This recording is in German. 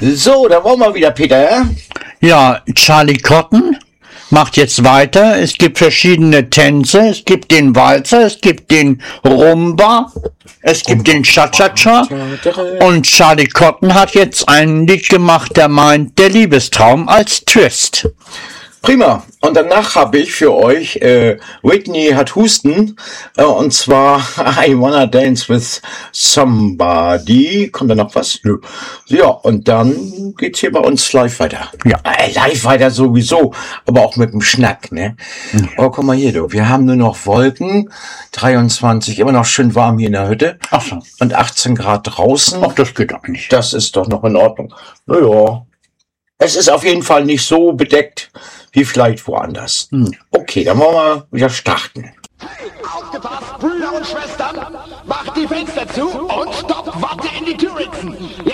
So, da wollen wir wieder, Peter. Ja, Charlie Cotton macht jetzt weiter. Es gibt verschiedene Tänze. Es gibt den Walzer, es gibt den Rumba, es gibt den Cha-Cha-Cha. Und Charlie Cotton hat jetzt ein Lied gemacht, der meint der Liebestraum als Twist. Prima. Und danach habe ich für euch, Whitney hat Husten, und zwar I Wanna Dance with Somebody. Kommt da noch was? Nö. Ja, und dann geht's hier bei uns live weiter. Ja. Live weiter sowieso, aber auch mit dem Schnack, ne? Mhm. Oh, guck mal hier, du. Wir haben nur noch Wolken, 23, immer noch schön warm hier in der Hütte. Ach so. Und 18 Grad draußen. Ach, das geht auch nicht. Das ist doch noch in Ordnung. Naja. Es ist auf jeden Fall nicht so bedeckt wie vielleicht woanders. Okay, dann wollen wir wieder starten. Aufgepasst, Brüder und Schwestern, macht die Fenster zu und stoppt Watte in die Tür ritzen.